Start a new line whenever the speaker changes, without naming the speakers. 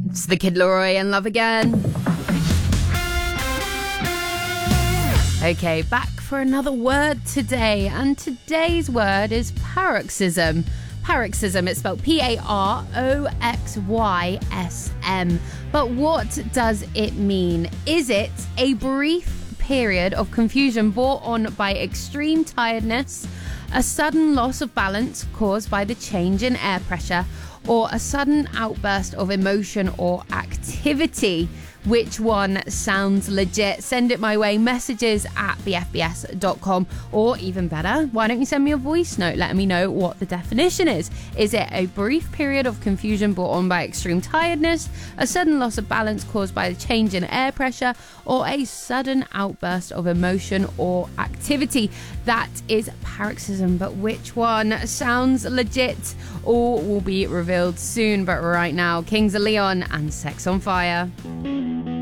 It's the Kid Laroi and Love Again. Okay, back for another word today, and today's word is paroxysm. Paroxysm, it's spelled Paroxysm. But what does it mean? Is it a brief period of confusion brought on by extreme tiredness, a sudden loss of balance caused by the change in air pressure, or a sudden outburst of emotion or activity? Which one sounds legit? Send it my way, messages at bfbs.com, or even better, why don't you send me a voice note letting me know what the definition is? Is it a brief period of confusion brought on by extreme tiredness, a sudden loss of balance caused by the change in air pressure, or a sudden outburst of emotion or activity? That is paroxysm, but which one sounds legit? All will be revealed soon, but right now, Kings of Leon and Sex on Fire.